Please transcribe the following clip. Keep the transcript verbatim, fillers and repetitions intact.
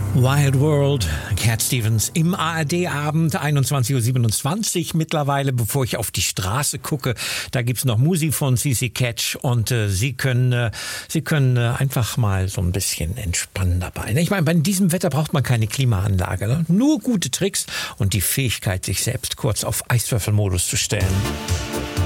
Wild World, Cat Stevens im A R D-Abend, einundzwanzig Uhr siebenundzwanzig mittlerweile, bevor ich auf die Straße gucke. Da gibt's noch Musik von C C Catch und äh, Sie können, äh, Sie können äh, einfach mal so ein bisschen entspannen dabei. Ich meine, bei diesem Wetter braucht man keine Klimaanlage, ne? Nur gute Tricks und die Fähigkeit, sich selbst kurz auf Eiswürfelmodus zu stellen.